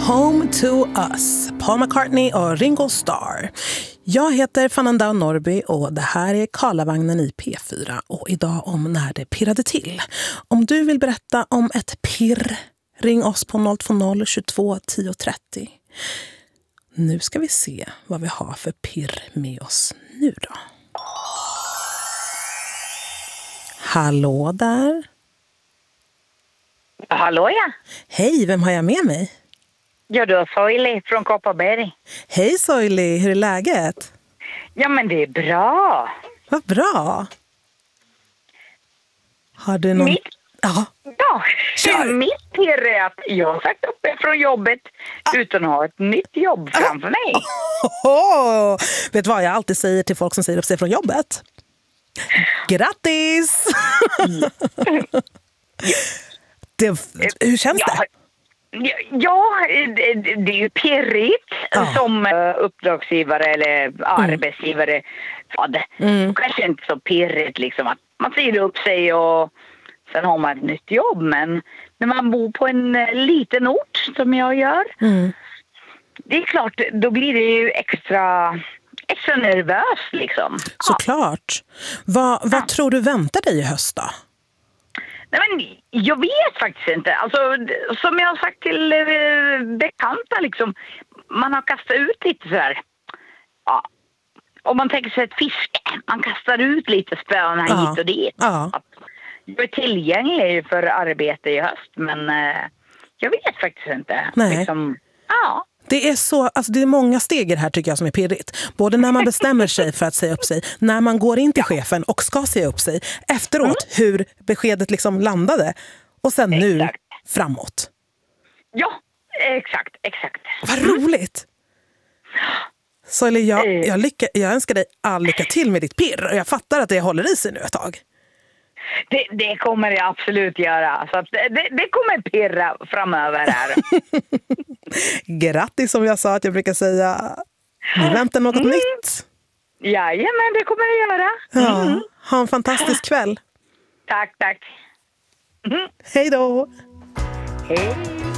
Home to Us, Paul McCartney och Ringo Starr. Jag heter Fernanda Norby och det här är Karlavagnen i P4 och idag om när det pirrade till. Om du vill berätta om ett pirr, ring oss på 020 22 10 30. Nu ska vi se vad vi har för pirr med oss nu då. Hallå där. Hallå ja. Hej, vem har jag med mig? Ja, du har Soili från Kopparberg. Hej Soili, hur är läget? Ja, men det är bra. Vad bra. Har du någon... Ja. Ja, mitt pirr är att jag har sagt upp mig från jobbet utan att ha ett nytt jobb framför mig. Vet du vad jag alltid säger till folk som säger upp sig från jobbet? Grattis! Hur känns det? Ja, det är ju pirrigt som uppdragsgivare eller arbetsgivare. Kanske inte så pirrigt liksom att man säger upp sig och sen har man ett nytt jobb. Men när man bor på en liten ort som jag gör, det är klart, då blir det ju extra nervös liksom. Såklart. Vad tror du väntar dig i höst då? Nej, men jag vet faktiskt inte. Alltså, som jag har sagt till bekanta, liksom, man har kastat ut lite så här. Ja, om man tänker sig ett fiske, man kastar ut lite spöna hit och dit. Jag är tillgänglig för arbete i höst, men jag vet faktiskt inte. Nej. Liksom, Det är så, alltså det är många steg här tycker jag som är pirrigt. Både när man bestämmer sig för att säga upp sig, när man går in till chefen och ska säga upp sig, efteråt hur beskedet liksom landade och sen nu framåt. Ja, exakt. Vad roligt! Så jag önskar dig all lycka till med ditt pirr och jag fattar att det håller i sig nu ett tag. Det kommer jag absolut göra. Så att det kommer pirra framöver här. Grattis som jag sa att jag brukar säga. Vi väntar något nytt. Jajamän, det kommer jag göra. Ja, ha en fantastisk kväll. Tack. Hej då. Hej.